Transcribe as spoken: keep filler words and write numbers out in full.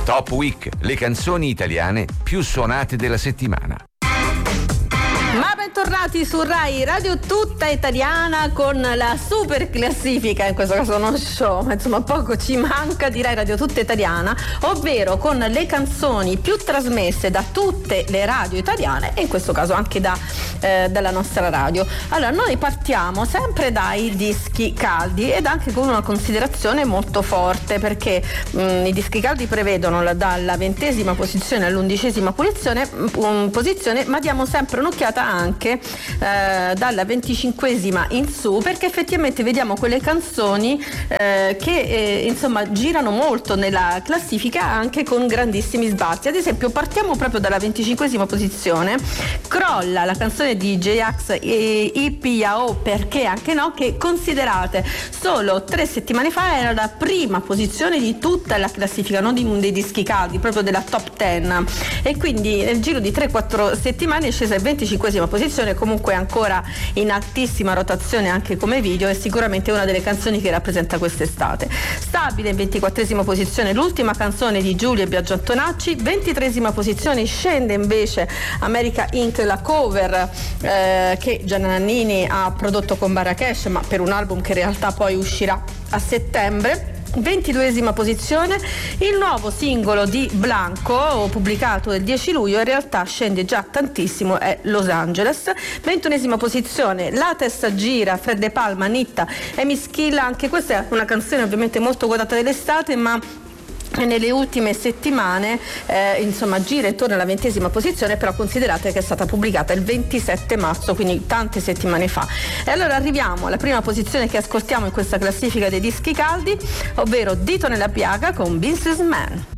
Top Week, le canzoni italiane più suonate della settimana. Ma bentornati su Rai Radio Tutta Italiana con la super classifica, in questo caso non show, ma insomma poco ci manca di Rai Radio Tutta Italiana, ovvero con le canzoni più trasmesse da tutte le radio italiane e in questo caso anche da, eh, dalla nostra radio. Allora noi partiamo sempre dai dischi caldi ed anche con una considerazione molto forte, perché mh, i dischi caldi prevedono la, dalla ventesima posizione all'undicesima posizione, mh, posizione, ma diamo sempre un'occhiata anche eh, dalla venticinquesima in su, perché effettivamente vediamo quelle canzoni eh, che eh, insomma girano molto nella classifica anche con grandissimi sbalzi. Ad esempio partiamo proprio dalla venticinquesima posizione, crolla la canzone di J-Ax e I P A O Perché Anche No, che considerate solo tre settimane fa era la prima posizione di tutta la classifica, non di, dei dischi caldi, proprio della top dieci, e quindi nel giro di tre quattro settimane è scesa in venticinquesima posizione, comunque ancora in altissima rotazione anche come video, è sicuramente una delle canzoni che rappresenta quest'estate. Stabile in ventiquattresima posizione l'ultima canzone di Giulia e Biagio Antonacci, ventitresima posizione scende invece America Incorporated, la cover eh, che Gianna Nannini ha prodotto con Marrakesh, ma per un album che in realtà poi uscirà a settembre. ventiduesima posizione il nuovo singolo di Blanco, pubblicato il dieci luglio, in realtà scende già tantissimo, è Los Angeles. ventunesima posizione La Testa Gira, Fred De Palma, Nitta e Mischilla, anche questa è una canzone ovviamente molto quotata dell'estate, ma nelle ultime settimane eh, insomma gira intorno alla ventesima posizione, però considerate che è stata pubblicata il ventisette marzo, quindi tante settimane fa. E allora arriviamo alla prima posizione che ascoltiamo in questa classifica dei dischi caldi, ovvero Dito nella piaga con Businessman.